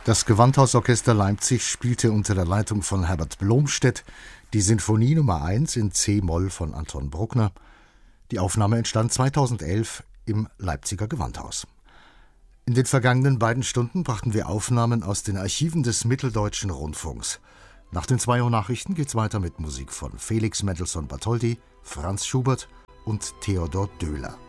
Das Gewandhausorchester Leipzig spielte unter der Leitung von Herbert Blomstedt die Sinfonie Nummer 1 in c-Moll von Anton Bruckner. Die Aufnahme entstand 2011 im Leipziger Gewandhaus. In den vergangenen beiden Stunden brachten wir Aufnahmen aus den Archiven des Mitteldeutschen Rundfunks. Nach den 2 Uhr Nachrichten geht's weiter mit Musik von Felix Mendelssohn Bartholdy, Franz Schubert und Theodor Döhler.